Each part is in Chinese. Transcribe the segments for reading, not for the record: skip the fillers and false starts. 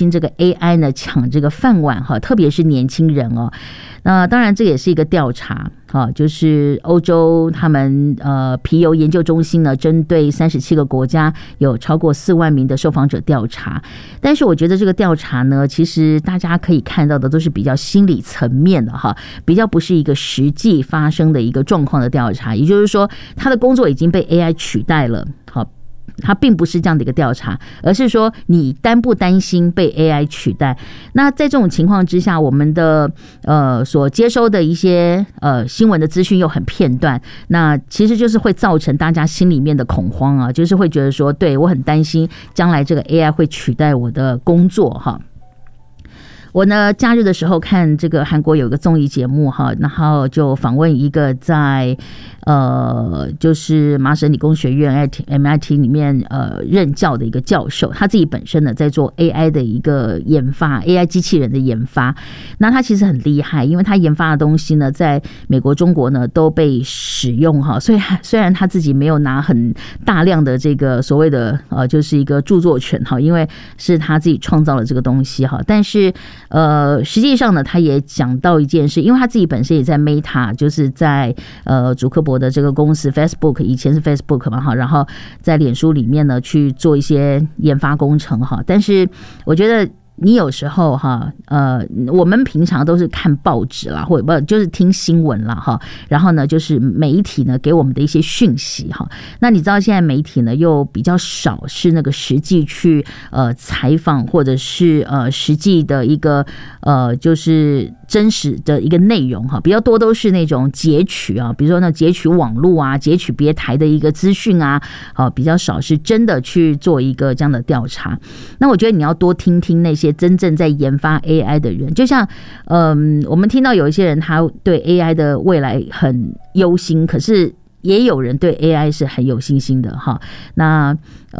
心这个 AI 呢抢这个饭碗哈，特别是年轻人哦。那当然这也是一个调查就是欧洲他们皮尤研究中心呢针对37个国家有超过4万名的受访者调查，但是我觉得这个调查呢其实大家可以看到的都是比较心理层面的哈，比较不是一个实际发生的一个状况的调查，也就是说他的工作已经被 AI 取代了，好，它并不是这样的一个调查，而是说你担不担心被 AI 取代。那在这种情况之下，我们的所接收的一些新闻的资讯又很片段，那其实就是会造成大家心里面的恐慌啊，就是会觉得说，对，我很担心将来这个 AI 会取代我的工作哈。我呢假日的时候看这个韩国有一个综艺节目哈，然后就访问一个在就是麻省理工学院 MIT 里面任教的一个教授，他自己本身呢在做 AI 的一个研发， AI 机器人的研发。那他其实很厉害，因为他研发的东西呢在美国中国呢都被使用哈，所以虽然他自己没有拿很大量的这个所谓的就是一个著作权哈，因为是他自己创造了这个东西哈，但是实际上呢他也讲到一件事，因为他自己本身也在 Meta， 就是在祖克伯的这个公司 Facebook， 以前是 Facebook 嘛哈，然后在脸书里面呢去做一些研发工程哈，但是我觉得你有时候哈，我们平常都是看报纸啦，或者不就是听新闻啦哈，然后呢就是媒体呢给我们的一些讯息哈。那你知道现在媒体呢又比较少是那个实际去采访或者是实际的一个就是真实的一个内容哈，比较多都是那种截取啊，比如说呢截取网络啊，截取别台的一个资讯啊，比较少是真的去做一个这样的调查。那我觉得你要多听听那些真正在研发 AI 的人，就像我们听到有一些人他对 AI 的未来很忧心，可是也有人对 AI 是很有信心的哈。那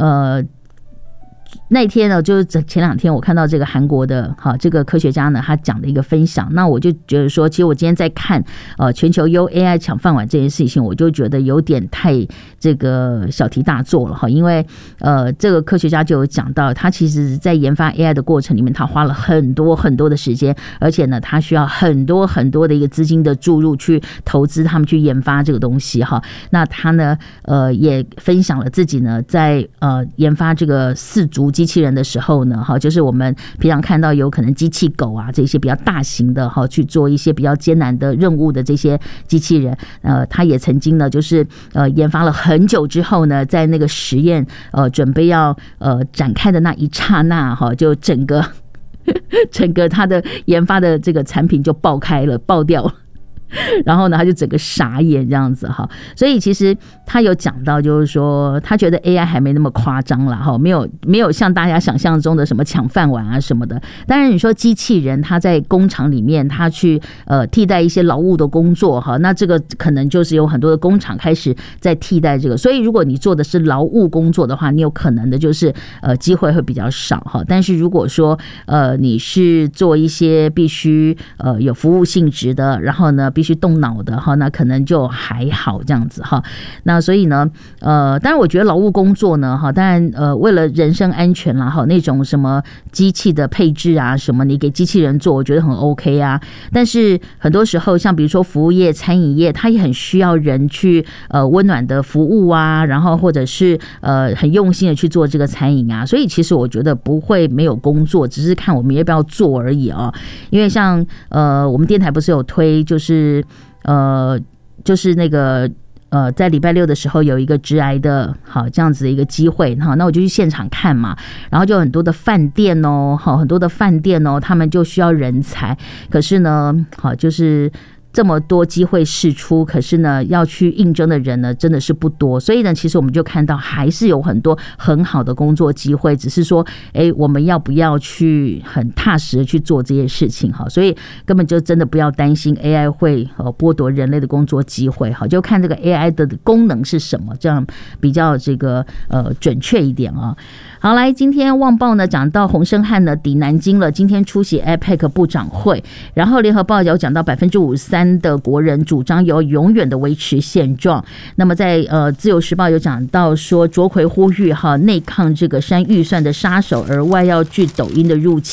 那天呢，就是前2天我看到这个韩国的这个科学家呢，他讲的一个分享，那我就觉得说，其实我今天在看全球由 AI 抢饭碗这件事情，我就觉得有点太这个小题大做了哈，因为这个科学家就有讲到，他其实在研发 AI 的过程里面，他花了很多很多的时间，而且呢，他需要很多很多的一个资金的注入去投资他们去研发这个东西哈。那他呢也分享了自己呢在研发这个4足机器人的时候呢，就是我们平常看到有可能机器狗啊这些比较大型的去做一些比较艰难的任务的这些机器人，他也曾经呢就是研发了很久之后呢，在那个实验准备要展开的那一刹那就整个他的研发的这个产品就爆掉了。然后呢他就整个傻眼这样子哈，所以其实他有讲到就是说他觉得 AI 还没那么夸张啦哈，没有像大家想象中的什么抢饭碗啊什么的。当然你说机器人他在工厂里面他去替代一些劳务的工作哈，那这个可能就是有很多的工厂开始在替代这个，所以如果你做的是劳务工作的话，你有可能的就是机会会比较少哈。但是如果说你是做一些必须有服务性质的，然后呢必须动脑的哈，那可能就还好这样子哈。那所以呢当然我觉得劳务工作呢哈，当然为了人身安全啦哈，那种什么机器的配置啊什么你给机器人做我觉得很 OK 啊，但是很多时候像比如说服务业餐饮业，它也很需要人去温暖的服务啊，然后或者是很用心的去做这个餐饮啊，所以其实我觉得不会没有工作，只是看我们要不要做而已啊。因为像我们电台不是有推就是那个在礼拜6的时候有一个职涯的这样子的一个机会，那我就去现场看嘛，然后就很多的饭店他们就需要人才，可是呢就是这么多机会释出，可是呢要去应征的人呢真的是不多，所以呢其实我们就看到还是有很多很好的工作机会，只是说我们要不要去很踏实的去做这些事情，所以根本就真的不要担心 AI 会剥夺人类的工作机会，就看这个 AI 的功能是什么，这样比较这个准确一点啊。好，来，今天旺报呢讲到洪胜汉呢抵南京了，今天出席 APEC 部长会，然后联合报有讲到53%的国人主张要永远的维持现状。那么在自由时报有讲到说，卓奎呼吁内抗这个删预算的杀手，而外要拒抖音的入侵。